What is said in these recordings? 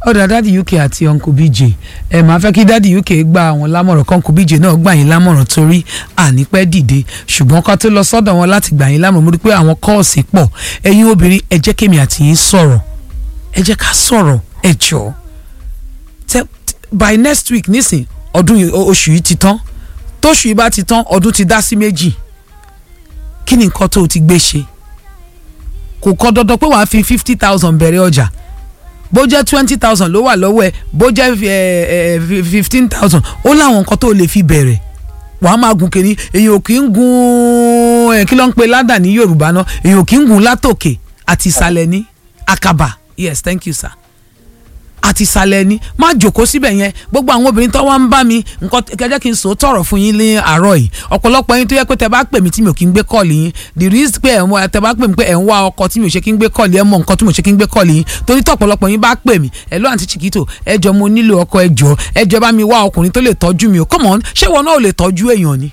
ọ̀dà dáàdi UK àti uncle BJ ẹ máa fẹ́ kí dáàdi UK gba àwọn lámọ̀ràn kan uncle BJ náà gbà yín lámọ̀ràn torí ànípẹ́ dìde ṣùgbọ́n ká tó lọ sọ́dọ̀ wọn láti gbà yín lámọ̀ràn mo rí pé àwọn kọ́ọ̀sì pọ̀ ẹ̀yin obìnrin ẹ jẹ́ kémi àti yín sọ̀rọ̀ ẹ jẹ́ ká sọ̀rọ̀ ẹ jọ̀ọ́ by next week nísìn ọdún oṣù yìí ti tán tóṣù yìí bá ti tán ọdún ti dá sí méjì kí ni nǹkan tó o ti gbé ṣe kò kọ́ dandan pé wàá fi 50,000 bẹ̀rẹ̀ ọjà bó jẹ́ 20,000 ló wà lọ́wọ́ ẹ bó jẹ́ 15,000 ó láwọn nǹkan tó lè fi bẹ̀rẹ̀ wàá máa gùn kiri èyàn ò kì í gun kí ló ń pe ládà ní Yorùbá náà èyàn ò kì í gun látòkè àti ìsàlẹ̀ ní àkàbà yes thank you sir àti ìsàlẹ̀ ni má jòkó síbẹ̀ yẹn gbogbo àwọn obìnrin tó wá ń bá mi nǹkan kẹjẹ́ kí n sọ tọ̀rọ̀ fún yín ní àárọ̀ yìí ọ̀pọ̀lọpọ̀ yín tó yẹ pé tẹ bá pè mí tí mi ò kí ń gbé kọ́ọ̀lì yín the reason pé tẹ bá pè mí pé ẹ̀ ń wá ọkọ tí mi ò ṣe kí ń gbé kọ́ọ̀lì ẹ̀ mọ nǹkan tí mi ò ṣe kí ń gbé kọ́ọ̀lì yín torí tó ọ̀pọ̀lọpọ̀ yín bá pè mí ẹ̀ ló àǹtí Chiquito ẹ jọ̀ọ́ mo nílò ọkọ ẹ jọ̀ọ́ bá mi wá ọkùnrin tó lè tọ́jú mi o come on ṣé wọn náà ò lè tọ́jú èèyàn ni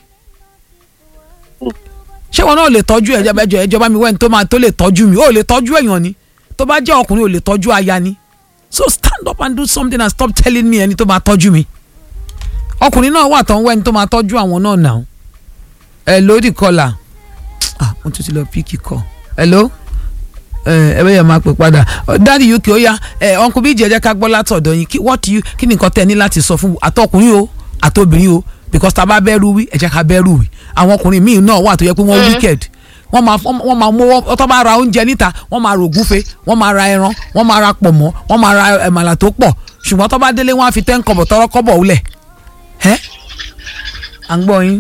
ṣé wọn náà ò lè tọ́jú ẹ jọ̀ọ́ bá mi wẹ́ni tó lè tọ́jú mi ó lè tọ́jú èèyàn ni tó bá jẹ́ ọkùnrin ò lè tọ́jú aya ni so stand up and do something and stop telling me ẹni tó máa tọ́jú mi ọkùnrin náà wà tán wẹ́ ẹni tó máa tọ́jú àwọn náà náà hello the caller mo tún ti lọ píkì kọ hello ẹ bẹ́ẹ̀ yẹn máa pè padà dáàdi UK ó yá uncle BJ ẹ jẹ́ ká gbọ́ látọ̀dọ̀ yín kí ni nǹkan tẹ́ ẹ ní láti sọ fún àtọkùnrin o àtobìnrin o because tá a bá bẹ́rù wí ẹ jẹ́ ká bẹ́rù wí àwọn ọkùnrin míì náà wà tó yẹ pé wọ́n wicked wọ́n máa mú tó bá ra oúnjẹ níta wọ́n máa ro ògúnfe wọ́n máa ra ẹran wọ́n máa ra pọ̀mọ́ wọ́n máa ra ẹ̀màlà tó pọ̀ ṣùgbọ́n tó bá délé wọ́n á fi 10 kọ́bọ̀ tọrọ kọ́bọ̀ wúlẹ̀ à ń gbọ́ yín.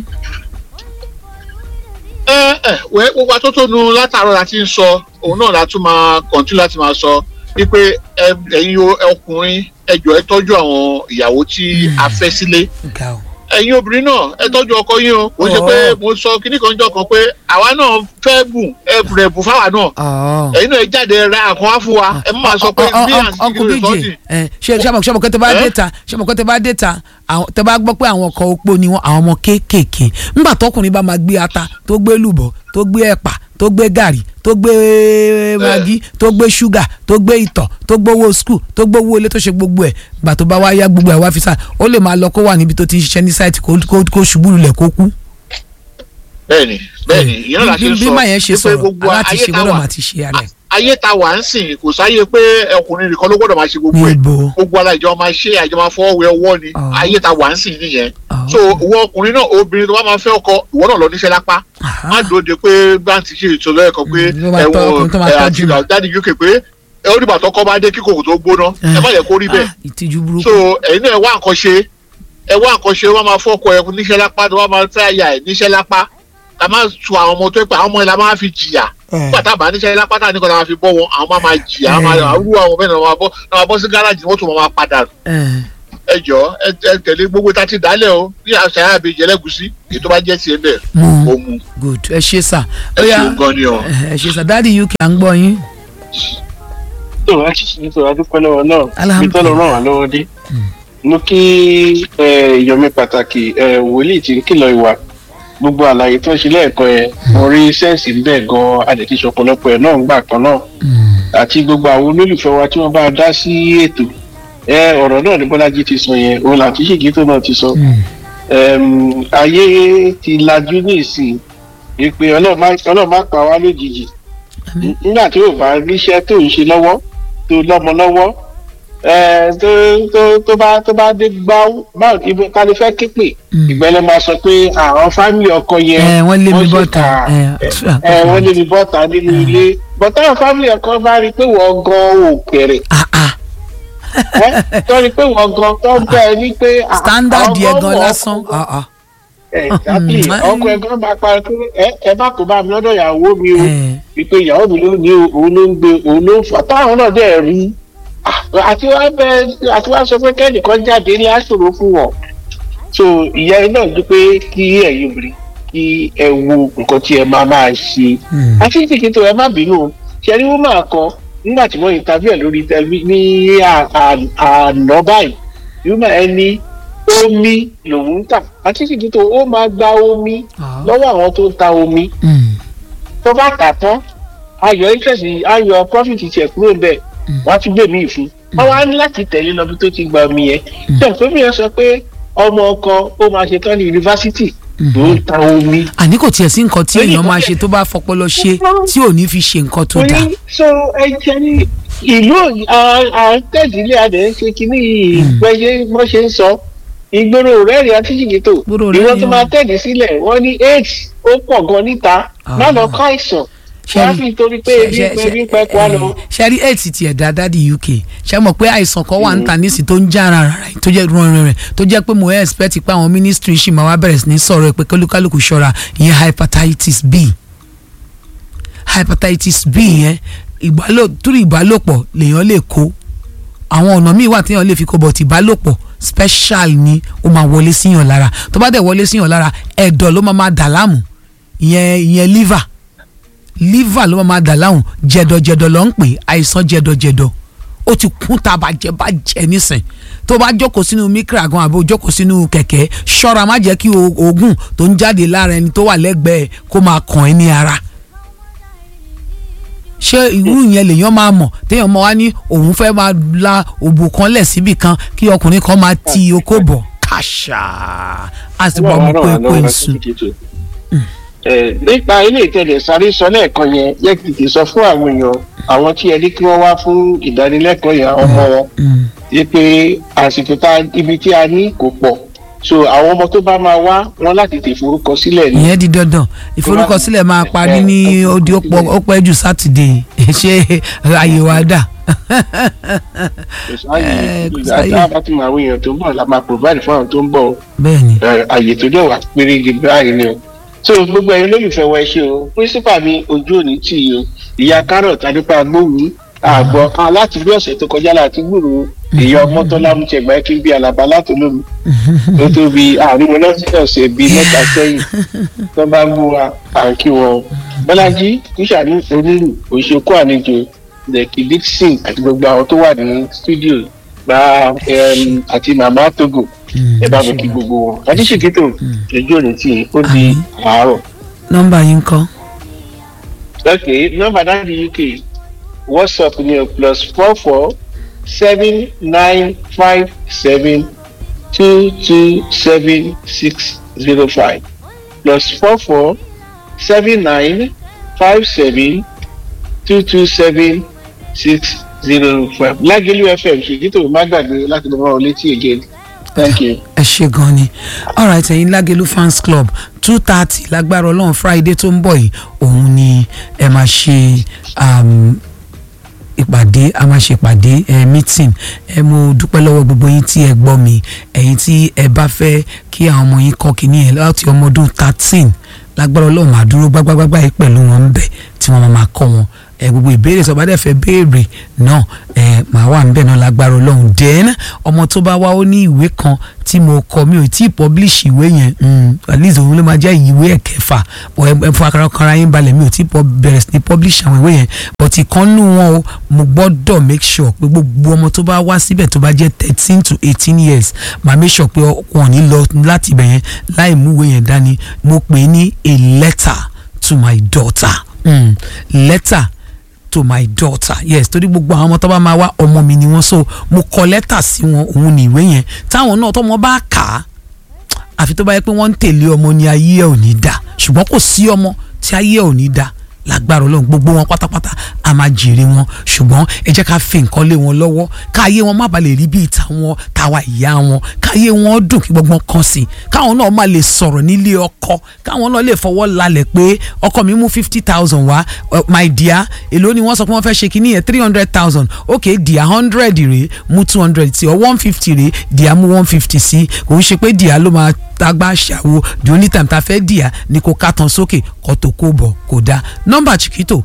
wẹ́ gbogbo atótónu látàárọ̀ láti ń sọ òun náà látún máa kọ̀ntínú láti máa sọ wípé ẹ̀yin ọkùnrin ẹ jọ̀ọ́ ẹ tọ́jú àwọn ìyàwó tí a fẹ́ sílé ẹ̀yin obìnrin náà ẹ tọ́jú ọkọ yín o kò ṣe pé mo sọ kíní kan jọ kan pé àwa náà fẹ́ bùn ẹ̀bùrẹ̀bù fáwa náà ẹ̀yin náà ẹ jáde ra àkàn wá fún wa ẹ má máa sọ pé bí àǹtí kìí rẹ̀ sọ́ọ̀tì. ṣé mo kọ́ tẹ bá dé ta tẹ bá gbọ́ pé àwọn ọkọ̀ opó ni wọ́n àwọn ọmọ kéékèèké ńgbà tọkùnrin bá máa gbé ata tó gbé lùbọ̀ tó gbé ẹ̀pà tó gbé gàrí tó gbé magi tó gbé ṣúgà tó gbé ìtọ̀ tó gbówó skul tó gbówó ilé tó ṣe gbogbo ẹ̀ gbà tó bá wá yá gbogbo ẹ̀ wá fi sá ó lè máa lọ kó wà níbi tó ti ń ṣiṣẹ́ ní sáìtì kó ṣubú lulẹ̀ kó kú. bẹ́ẹ̀ni ìyẹn la ṣe ń sọ bí máa yẹn ṣe sọ̀rọ̀ aláti ṣe gbọ́dọ̀ máa ti ṣe ara ẹ̀. ayé ta wà ń sìn kò sáyé pé ọkùnrin nìkan ló gbọ́dọ̀ máa ṣe gbogbo ẹ̀ gbogbo aláìjọ máa ṣe àjọ máa fọwọ́ wẹ ọwọ́ ni ayé ta wà ń sìn nìyẹn so ìwọ ọkùnrin náà obìnrin tó bá máa fẹ́ ọkọ ìwọ náà lọ níṣẹ́ lápá má dúró de pé báńkì ṣe ìtòlọ́ ẹ̀kọ́ pé ẹ̀wọ̀n àti dáàdi UK pé ó dìgbà tọkọ bá dé kíkòkò tó gbóná ẹ má yẹ kó rí bẹ́ẹ̀ so ẹ̀yin náà ẹ wá nǹkan ṣe wọ́n máa fọ́kọ ẹ níṣẹ́ lápá tó wọ́n máa fẹ́ àyà ẹ̀ níṣẹ́ lápá ká má tu àwọn ọmọ tó pé àwọn ọmọ yẹn la máa fi jìyà pàtà bá níṣẹ́ lápá tá nìkan la máa fi bọ́ wọn àwọn máa jìyà àwọn àwọn bẹ́ẹ̀ náà máa bọ́ sí gáràjì wọ́n tún máa padà ẹ jọ ẹ tẹ̀lé gbogbo tá a ti dálẹ̀ o ní àṣà àbí ìjẹlẹ́gùsí èyí tó bá jẹ́ tiẹ̀ bẹ́ẹ̀ ó mu. good ẹ ṣe sà ẹ ṣe gan ni o. ẹ ṣe sà dáàdi UK à ń gbọ́ yín. tó a ti ṣe nítorí adúpẹ́ lọ́wọ́ náà bí tọ́lọ́ ràn wá lọ́wọ́ dé mo kí ìyọ̀mí pàtàkì wòlíì tí ń kìlọ̀ ìwà gbogbo àlàyé tó ń ṣe lẹ́ẹ̀kan yẹn mo rí sẹ́ǹsì ń bẹ̀ gan-an àdètí ṣọ̀pọ̀lọpọ̀ ẹ̀ náà ń gbà kan náà àti gbogbo àwọn olólùfẹ́ wa tí wọ́n bá dá sí ètò ọ̀rọ̀ náà ní Bọ́lájí ti sọ yẹn òun àti Ṣèkìtò náà ti sọ ayé ti lajú ní ìsìn pé Ọlọ́run má pa wá lójijì nígbà tí ò bá ríṣẹ́ tó ń ṣe lọ́wọ́ tó lọ́mọ lọ́wọ́ tó bá dé gbá báwo ibi ká lè fẹ́ képe ìgbẹ́lẹ́ máa sọ pé àwọn fámìlì ọkọ yẹn wọ́n lé mi bọ́ta wọ́n lé mi bọ́ta nínú ilé bọ́tà àwọn fámìlì ọkọ bá rí i pé wọ́n gan ò kéré tó rí i pé wọ́n gan tó ń bẹ́ ẹ ní pé standard yẹn gan lásán ọkọ ẹ̀gbọ́n bá parí pé ẹ bá kó bá mi lọ́dọ̀ ìyàwó mi o wípé ìyàwó mi ló ní òun ló ń gbé òun ló ń fà táwọn náà dẹ̀ rí àti wá sọ pé kẹ́nìkan jáde ní àṣòro fún wọn so ìyá ẹ náà dúpẹ́ kí ẹ̀yin obìnrin kí ẹ wo nǹkan tí ẹ máa ṣe àti Ṣèkìtò ẹ má bínú ṣe rí wọ́n máa kọ nígbà tí wọ́n interview ẹ̀ lórí ní àná báyìí wọ́n ẹni omi lòun ń tà àti Ṣèkìtò ó máa gba omi lọ́wọ́ àwọn tó ń ta omi tó bá tà tán ayọ̀ interest ayọ̀ profit tiẹ̀ kúrò bẹ́ẹ̀ wọ́n á tún gbé mi ìfún wọ́n wá ní láti tẹ̀lé lọ bí tó ti gba omi yẹn ṣé ìfúnmi yẹn sọ pé ọmọ ọkọ ó máa ṣe tán ní yunifásitì ló ń ta omi. àní kò tiẹ̀ sí nǹkan tí èèyàn máa ṣe tó bá fọpọlọ ṣe tí ò ní fi ṣe nǹkan tó dáa. so ẹ jẹ́ ní ìlú àtẹ̀dílé adẹ̀ ń ṣe kínní ìgbẹ́yẹ bó ṣe ń sọ ìgboro rẹ́ẹ̀rì àti jìgìtò ìwọ́n tó máa tẹ̀dí sílẹ̀ wọ́n ní AIDS ó pọ̀ gan níta má lọ ká àìsàn wọ́n fi torí pé ebi pẹ́ kó lọ. ṣẹ́rí AIDS tiẹ̀ dáadáa di UK ṣe mọ̀ pé àìsàn kan wà níta nísì tó ń já ara rẹ̀ tó jẹ́ rọrùn rẹ̀ tó jẹ́ pé mo expect pé àwọn ministry ṣì máa wá bẹ̀rẹ̀ sí ní sọ̀rọ̀ pé kálukú ṣọ́ra ìyẹn hepatitis B yẹn ìbálòpọ̀ lèèyàn lè kó àwọn ọ̀nà míì wà téèyàn lè fi kó bọ̀tì ìbálòpọ̀ special ni ó máa wọlé síyàn lára tó bá dẹ̀ wọlé síyàn lára ẹ̀dọ̀ ló máa dà láàmú ìyẹn liver ló máa dà láàmú jẹ̀dọ̀jẹ̀dọ̀ ló ń pè àìsàn jẹ̀dọ̀jẹ̀dọ̀ ó ti kún tá a bàjẹ́ nísìn tó bá jókòó sínú mikra gan àbí jókòó sínú kẹ̀kẹ́ ṣọ́ra má jẹ́ kí oògùn tó ń jáde lára ẹni tó wà lẹ́gbẹ̀ẹ́ kó máa kàn ẹ́ ní ara ṣé irú yẹn lèèyàn máa mọ̀ téèyàn máa wá ní òun fẹ́ máa la òbò kan lẹ̀ síbì kan kí ọkùnrin kan máa ti okó bọ̀ kàṣà á sì bọ́ ọmọ pé ń sùn. nípa ilé ìtẹ̀lẹ̀ sáré sọ lẹ́ẹ̀kan yẹn yẹ kí n sọ fún àwọn èèyàn àwọn tí ẹ ní kí wọ́n wá fún ìdánilẹ́kọ̀ọ́ yẹn ọmọ wọn wípé àsìkò ibi tí a ní kò pọ̀ so àwọn ọmọ tó bá máa wá wọn láti tè ìforúkọsílẹ̀ ni. ìyẹn di dandan ìforúkọsílẹ̀ máa parí ní odi ó pẹ́ jù sátidé ṣé àyè wa dà. àti àwọn èèyàn tó ń bọ̀ la máa provide fún àwọn tó ń bọ̀ bẹ́ẹ̀ni àyè tó dẹ̀ wà péré gidi báyìí ni o. so gbogbo ẹ̀yin lólùfẹ́ wa ẹ ṣé o principal mi ojú òní tì í o ìyá carrot adúpẹ́ agbóhùn àgbọ̀ láti bí ọ̀sẹ̀ tó kọjá láti gbúròó èyí ọmọ tó lámúṣẹgbà kí n bí alaba látòlómi tó tó bí àárín wọn lọ́sẹ̀ ọ̀sẹ̀ bíi mẹ́ta sẹ́yìn tó bá mú wa àǹkí wọn. Bọ́lájí kúṣàní onírù òṣèkú àlejò lẹ́kì Dixon àti gbogbo àwọn tó wà ní stúdíò gba àti màmá Togo ẹ bá mi kí gbogbo wọn. adíṣèkítò ojú òní tí ó di àárọ̀. nọ́mbà yín kọ́. ok nọ́mbà náà di UK WhatsApp ni +44 7957 227 605 +44 7957 227 605. Lágẹ̀lú FM ṣèkítò má gbàgbé láti lọ bá wọn létí again. Thank you. ẹ ṣé gan ni alright ẹ̀yin Lágẹ̀lú fans club 2:30 lágbára Ọlọ́run Friday tó ń bọ̀ yìí òun ni ẹ máa ṣe ìpàdé a máa ṣe ìpàdé meeting mo dúpẹ́ lọ́wọ́ gbogbo yín tí ẹ gbọ́ mi ẹ̀yin tí ẹ bá fẹ́ kí àwọn ọmọ yín kọ́ kínní ẹ̀ láti ọmọ ọdún 13 lágbára Ọlọ́run máa dúró gbágbágbá yìí pẹ̀lú wọn ń bẹ̀ tí wọ́n máa kọ́ wọn gbogbo ìbéèrè tó bá dẹ̀ fẹ́ béèrè náà màá wà níbẹ̀ náà lágbára Ọlọ́run then ọmọ tó bá wá ó ní ìwé kan tí mo kọ mi ò tí ì publish ìwé yẹn at least òun ló máa jẹ́ ìwé ẹ̀kẹfà fún akara yín balẹ̀ mi ò tí ì bẹ̀rẹ̀ sí ní publish àwọn ìwé yẹn but ìkànnù wọn o mo gbọ́dọ̀ make sure pé gbogbo ọmọ tó bá wá síbẹ̀ tó bá jẹ́ 13 to 18 years màá make sure pé wọn ò ní lọ láti ibẹ̀ yẹn láì mú ìwé yẹn dání mo pè é ní a letter to my daughter letter to my daughter yes torí gbogbo àwọn ọmọ tó bá máa wá ọmọ mi ni wọ́n so mo kọ lẹ́tà sí wọn òun ní ìwé yẹn táwọn náà tọmọ bá kà á àfi tó bá yẹ pé wọ́n ń tẹ̀lé ọmọ ní ayé ẹ̀ ò ní dá ṣùgbọ́n kò sí ọmọ tí ayé ẹ̀ ò ní dá lágbára Ọlọ́run gbogbo wọn pátápátá a máa jèrè wọn ṣùgbọ́n ẹ jẹ́ ká fi nǹkan lé wọn lọ́wọ́ káyé wọn má ba lè rí bíi tàwa ìyá wọn káyé wọn dùn kí gbogbo kan sí káwọn náà má lè sọ̀rọ̀ nílé ọkọ káwọn náà lè fọwọ́ lálẹ̀ pé ọkọ mi mú 50,000 wá my dear èló ni wọ́n sọ pé wọ́n fẹ́ ṣe kínní yẹn 300,000 ok dear 100 rèé mú 200 sí ọ 150 rèé dear mú 150 sí kò ń ṣe pé dear ló máa tagbá ṣàwo the only time ta fẹ́ dear ni kò ká tán sókè kó tó kó bọ̀ kó dá nọ́mbà Chiquito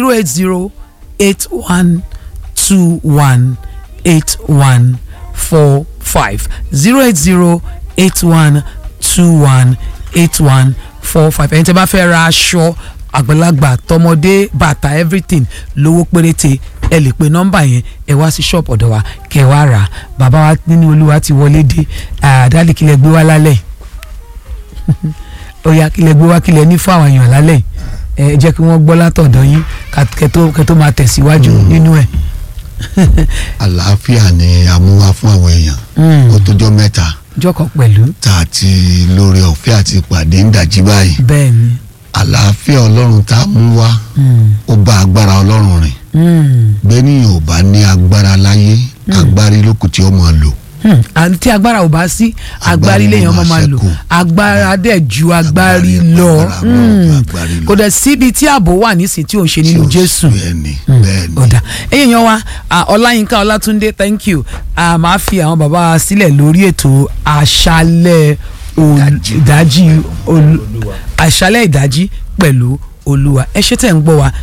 08081218145 08081218145 ẹni tí a bá fẹ́ ra aṣọ àgbàlagbà tọmọdé bàtà everything lówó péréte ẹ lè pe nọ́mbà yẹn ẹ wá sí ṣọ́ọ̀pù ọ̀dọ̀ wa kẹ́ wá rà bàbá wa nínú Olúwa ti wọlé dé àdáàlì kílẹ̀ gbé wá lálẹ́ ó yá kílẹ̀ gbé wá kílẹ̀ ní fún àwọn èèyàn lálẹ́ ẹ jẹ́ kí wọ́n gbọ́ látọ̀dọ̀ yín kẹ́ tó máa tẹ̀síwájú nínú ẹ̀. àlàáfíà ni a mú wá fún àwọn èèyàn ó tójọ́ mẹ́ta jọkọ̀ pẹ̀lú tá a ti lórí ọ̀fẹ́ àti ìpàdé ń dàjí báyìí bẹ́ẹ̀ ni àlàáfíà ọlọ́run tá a mú wá ó bá agbára ọlọ́run rìn gbẹ́nìyàn ò bá ní agbára láyé agbárí lókù tí ó máa lò. àti agbára ò bá sí agbárí lèèyàn máa lò agbára dẹ̀ ju agbárí lọ kò dẹ̀ síbi tí ààbò wà nísìn tí ò ń ṣe nínú Jésù. bẹ́ẹ̀ni ọ̀dà ẹ̀yìn yan wa Ọláyínká Ọlátúndé thank you máa fi àwọn bàbá wa sílẹ̀ lórí ètò àṣálẹ́ ìdájí pẹ̀lú Olúwa ẹ ṣé tẹ̀ ń gbọ́ wa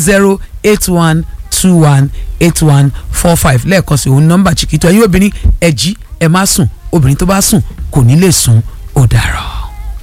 08081218145 lẹ́ẹ̀kan sí òun nọ́mbà Chiquito ẹ̀yin obìnrin ẹ jí ẹ má sùn obìnrin tó bá sùn kò ní lè sùn ó dàárọ̀.